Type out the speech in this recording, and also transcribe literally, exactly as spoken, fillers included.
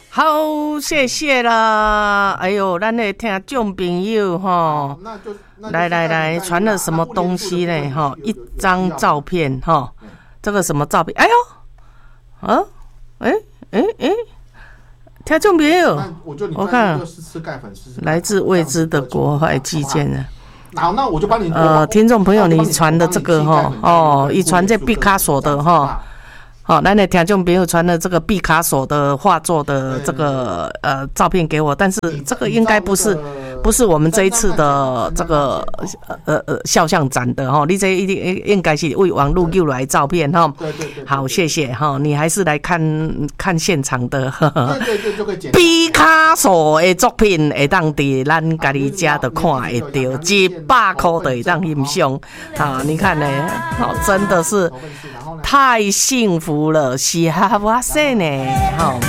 好，谢谢啦。哎呦，咱的听众朋友哈，来来来，传了什么东西呢？哈，一张照片哈，这个什么照片？哎呦，啊，哎哎哎，听众朋友，我看来自未知的国外寄件呢。 好，那我就帮你。 呃，听众朋友，你传的这个哈，哦，你传这毕卡索的哈。好，咱的听众朋友传了这个毕卡索的画作的这个呃照片给我，但是这个应该不是不是我们这一次的这个呃呃肖像展的哈，你这一定应该是为网络丢来照片哈。 对对对。 好，谢谢哈，你还是来看看现场的。 对对对，就可以检查。 毕卡索的作品会当伫咱家己家的看会到，一百块的会当欣赏。好，你看呢，好，真的是太幸福了，是哈哇塞呢，好。